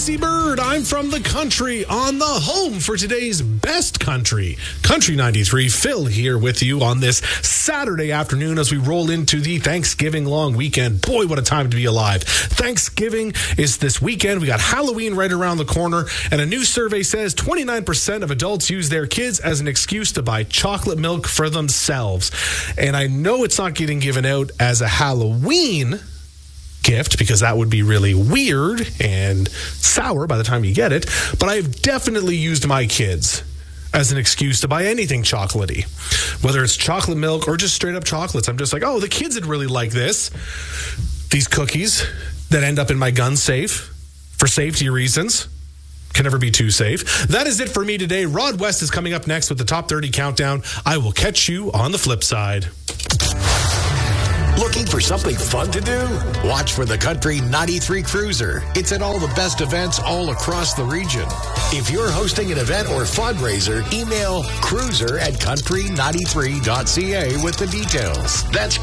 Stacey Bird. I'm from the country on the home for today's best country. Country 93. Phil here with you on this Saturday afternoon as we roll into the Thanksgiving long weekend. Boy, what a time to be alive. Thanksgiving is this weekend. We got Halloween right around the corner. And a new survey says 29% of adults use their kids as an excuse to buy chocolate milk for themselves. And I know it's not getting given out as a Halloween gift because that would be really weird and sour by the time you get it, but I've definitely used my kids as an excuse to buy anything chocolatey, whether it's chocolate milk or just straight up chocolates. I'm just like, oh, the kids would really like these cookies that end up in my gun safe for safety reasons. Can never be too safe. That is it for me today. Rod West is coming up next with the Top 30 Countdown. I will catch you on the flip side. Looking for something fun to do? Watch for the Country 93 Cruiser. It's at all the best events all across the region. If you're hosting an event or fundraiser, email cruiser@country93.ca with the details. That's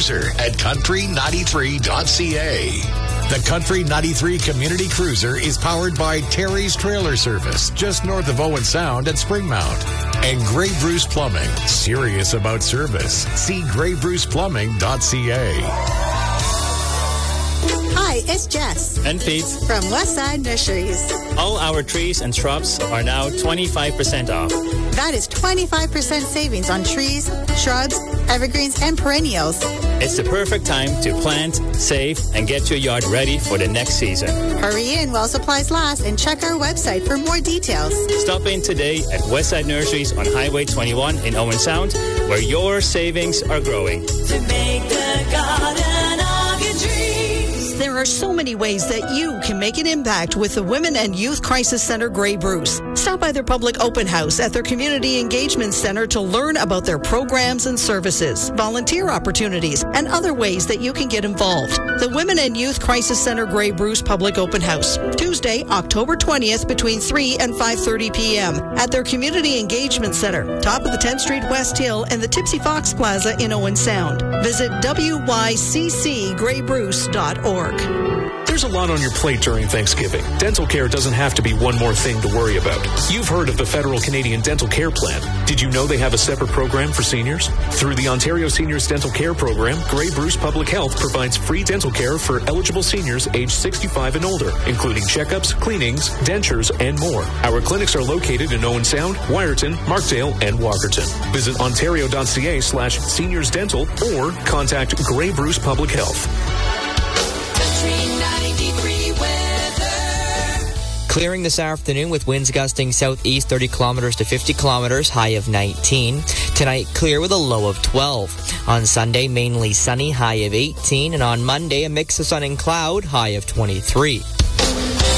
cruiser@country93.ca. The Country 93 Community Cruiser is powered by Terry's Trailer Service, just north of Owen Sound at Springmount. And Grey Bruce Plumbing, serious about service. See greybruceplumbing.ca. Hi, it's Jess. And Pete. From Westside Nurseries. All our trees and shrubs are now 25% off. That is 25% savings on trees, shrubs, evergreens, and perennials. It's the perfect time to plant, save, and get your yard ready for the next season. Hurry in while supplies last and check our website for more details. Stop in today at Westside Nurseries on Highway 21 in Owen Sound, where your savings are growing. To make the garden of your dreams. There are so many ways that you can make an impact with the Women and Youth Crisis Center Grey Bruce. Stop by their public open house at their Community Engagement Center to learn about their programs and services, volunteer opportunities, and other ways that you can get involved. The Women and Youth Crisis Center Grey Bruce Public Open House, Tuesday, October 20th between 3 and 5:30 p.m. at their Community Engagement Center, top of the 10th Street West Hill and the Tipsy Fox Plaza in Owen Sound. Visit wyccgraybruce.org. There's a lot on your plate during Thanksgiving. Dental care doesn't have to be one more thing to worry about. You've heard of the Federal Canadian Dental Care Plan. Did you know they have a separate program for seniors? Through the Ontario Seniors Dental Care Program, Grey Bruce Public Health provides free dental care for eligible seniors aged 65 and older, including checkups, cleanings, dentures, and more. Our clinics are located in Owen Sound, Wyerton, Markdale, and Walkerton. Visit ontario.ca/seniorsdental or contact Grey Bruce Public Health. Clearing this afternoon with winds gusting southeast 30 kilometers to 50 kilometers, high of 19. Tonight, clear with a low of 12. On Sunday, mainly sunny, high of 18. And on Monday, a mix of sun and cloud, high of 23.